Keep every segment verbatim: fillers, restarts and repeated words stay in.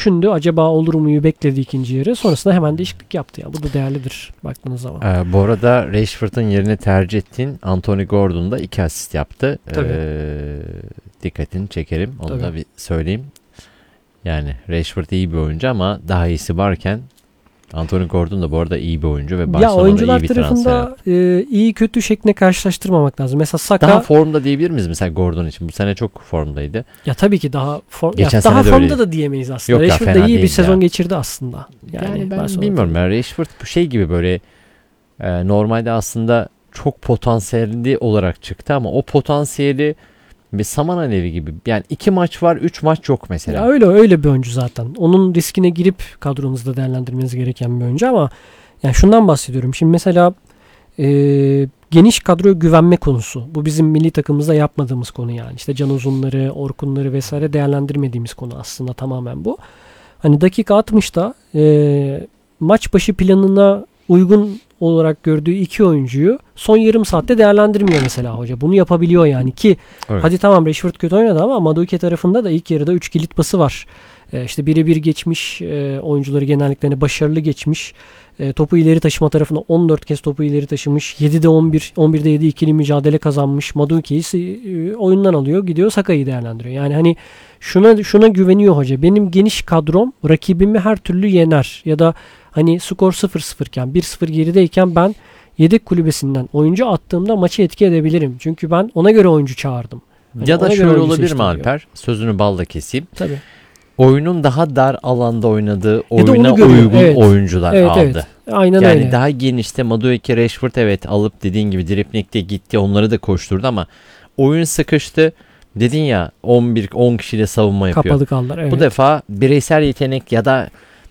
düşündü. Acaba olur muyu bekledi ikinci yarı. Sonrasında hemen değişiklik yaptı. Yani bu da değerlidir baktığınız zaman. Ee, bu arada Rashford'un yerine tercih ettiğin Anthony Gordon da iki asist yaptı. Tabii. Ee, dikkatini çekerim. Onu Tabii. da bir söyleyeyim. Yani Rashford iyi bir oyuncu ama daha iyisi varken Anthony Gordon da bu arada iyi bir oyuncu ve Barcelona'da ya oyuncular iyi bir transfer. tarafında e, iyi kötü şekline karşılaştırmamak lazım. Mesela Saka Daha formda diyebilir miyiz mesela Gordon için? Bu sene çok formdaydı. ya tabii ki daha form, ya Geçen daha sene de formda öyleydi. da diyemeyiz aslında. Yok ya, Rashford da fena iyi bir değil sezon ya. geçirdi aslında. Yani, Yani, ben Barcelona'da. bilmiyorum. Yani Rashford bu şey gibi böyle e, normalde aslında çok potansiyelli olarak çıktı ama o potansiyeli bir saman alevi gibi. Yani iki maç var, üç maç yok mesela. Ya öyle öyle bir oyuncu zaten. Onun riskine girip kadronuzda değerlendirmeniz gereken bir oyuncu ama yani şundan bahsediyorum. Şimdi mesela e, geniş kadroya güvenme konusu. Bu bizim milli takımımızda yapmadığımız konu yani. İşte Can Uzunları, Orkunları vesaire değerlendirmediğimiz konu aslında tamamen bu. Hani dakika altmışta e, maç başı planına uygun olarak gördüğü iki oyuncuyu son yarım saatte değerlendirmiyor mesela hoca. Bunu yapabiliyor yani ki Evet. hadi tamam Rashford kötü oynadı ama Madueke tarafında da ilk yarıda üç kilit pası var. E, işte birebir geçmiş e, oyuncuları genellikle hani başarılı geçmiş. E, topu ileri taşıma tarafında on dört kez topu ileri taşımış. yedide on bir, on birde yedi ikili mücadele kazanmış. Madueke'yi e, oyundan alıyor, gidiyor Saka'yı değerlendiriyor. Yani hani şuna şuna güveniyor hoca. Benim geniş kadrom rakibimi her türlü yener ya da hani skor sıfır sıfır iken bir sıfır gerideyken ben yedek kulübesinden oyuncu attığımda maçı etki edebilirim. Çünkü ben ona göre oyuncu çağırdım. Hani Ya da ona göre şöyle oyuncu olabilir mi seçtim diyor. Alper? Sözünü balla keseyim. Tabii. Oyunun daha dar alanda oynadığı, Ya da oyuna onu görüyor. uygun Evet. oyuncular Evet, aldı. evet. Aynen Yani öyle. daha genişte Madueke, Rashford evet alıp dediğin gibi driplikte gitti, onları da koşturdu ama oyun sıkıştı. Dedin ya on bir on kişiyle savunma yapıyor. Kapalı kaldılar. Evet. Bu defa bireysel yetenek ya da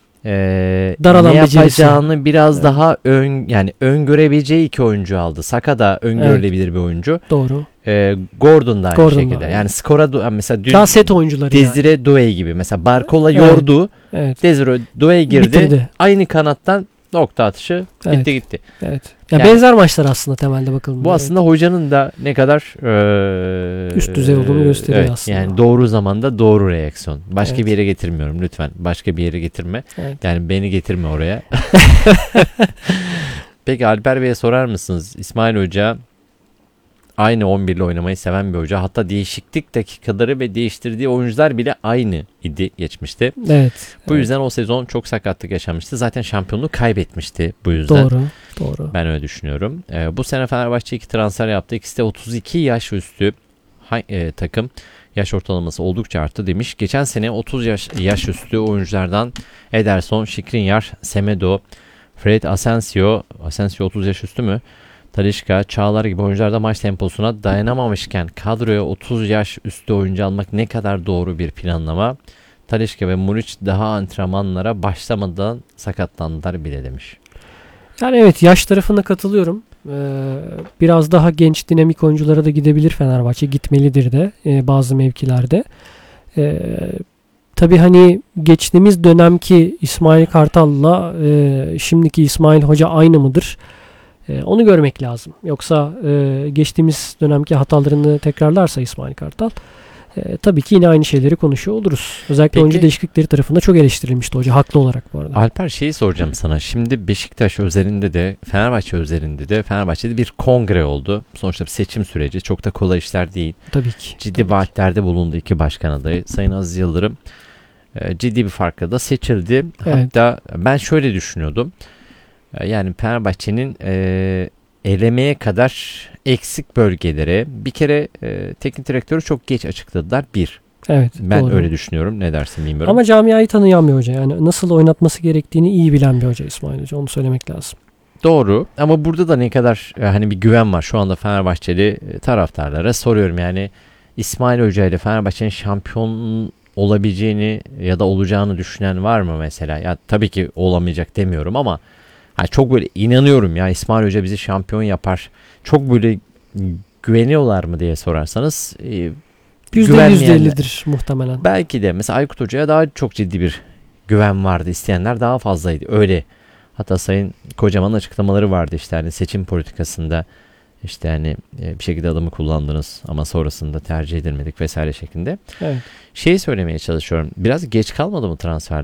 e, Dar alan ne becerisi. yapacağını biraz Evet. daha ön yani öngörebileceği iki oyuncu aldı. Saka da öngörülebilir bir oyuncu. Doğru. E, Gordon da aynı Gordon da, şekilde. evet. Yani skora du- mesela dün Daha set oyuncuları yani. Desire Doué gibi. Mesela Barcola Evet. yordu. Evet. Desire Doué girdi. Bitirdi. Aynı kanattan nokta atışı Evet. gitti gitti. Evet. Ya Yani- benzer maçlar aslında temelde bakıldığında. Bu Evet. aslında hocanın da ne kadar eee, Üst düzey olduğunu gösteriyor evet, aslında. Yani doğru zamanda doğru reaksiyon. Başka Evet. bir yere getirmiyorum lütfen. Başka bir yere getirme. Evet. Yani beni getirme oraya. Peki Alper Bey'e sorar mısınız? İsmail Hoca aynı on bir ile oynamayı seven bir hoca. Hatta değişiklik dakikaları ve değiştirdiği oyuncular bile aynı idi geçmişte. Evet. Bu evet. yüzden o sezon çok sakatlık yaşamıştı. Zaten şampiyonluğu kaybetmişti bu yüzden. Doğru. Doğru. Ben öyle düşünüyorum. Ee, bu sene Fenerbahçe iki transfer yaptı. İkisi de otuz iki yaş üstü ha, e, takım. Yaş ortalaması oldukça arttı demiş. Geçen sene otuz yaş, yaş üstü oyunculardan Ederson, Skriniar, Semedo, Fred Asensio, Asensio otuz yaş üstü mü? Talisca, Çağlar gibi oyuncular da maç temposuna dayanamamışken kadroya otuz yaş üstü oyuncu almak ne kadar doğru bir planlama. Talisca ve Muriç daha antrenmanlara başlamadan sakatlandılar bile demiş. Yani evet yaş tarafına katılıyorum. Ee, biraz daha genç dinamik oyunculara da gidebilir Fenerbahçe. Gitmelidir de e, bazı mevkilerde. Ee, tabii hani geçtiğimiz dönemki İsmail Kartal'la e, şimdiki İsmail Hoca aynı mıdır? E, onu görmek lazım. Yoksa e, geçtiğimiz dönemki hatalarını tekrarlarsa İsmail Kartal e, tabii ki yine aynı şeyleri konuşuyor oluruz. Özellikle Peki. oyuncu değişiklikleri tarafında çok eleştirilmişti hoca. Haklı olarak bu arada. Alper şeyi soracağım sana. Şimdi Beşiktaş özelinde de Fenerbahçe özelinde de Fenerbahçe'de bir kongre oldu. Sonuçta bir seçim süreci. Çok da kolay işler değil. Tabii ki. Ciddi tabii ki. vaatlerde bulundu iki başkan adayı. Sayın Aziz Yıldırım e, ciddi bir farkla da seçildi. Evet. Hatta ben şöyle düşünüyordum. E, yani Fenerbahçe'nin e, elemeye kadar eksik bölgelere bir kere e, teknik direktörü çok geç açıkladılar. Bir. Evet. Ben doğru. öyle düşünüyorum. Ne dersin bilmiyorum. Ama camiayı tanıyan bir hoca. Yani nasıl oynatması gerektiğini iyi bilen bir hoca İsmail Hoca. Onu söylemek lazım. Doğru ama burada da ne kadar e, hani bir güven var şu anda Fenerbahçeli e, taraftarlara soruyorum yani İsmail Hoca ile Fenerbahçe'nin şampiyon olabileceğini ya da olacağını düşünen var mı mesela? Ya tabii ki olamayacak demiyorum ama hani çok böyle inanıyorum ya İsmail Hoca bizi şampiyon yapar. Çok böyle güveniyorlar mı diye sorarsanız e, yüzde güvenmeyenler- yüz ellidir muhtemelen. belki de mesela Aykut Hoca'ya daha çok ciddi bir güven vardı. İsteyenler daha fazlaydı. Öyle. Hatta Sayın Kocaman'ın açıklamaları vardı işte hani seçim politikasında işte hani e, bir şekilde adamı kullandınız ama sonrasında tercih edilmedik vesaire şeklinde. Evet. Şeyi söylemeye çalışıyorum. Biraz geç kalmadı mı transfer?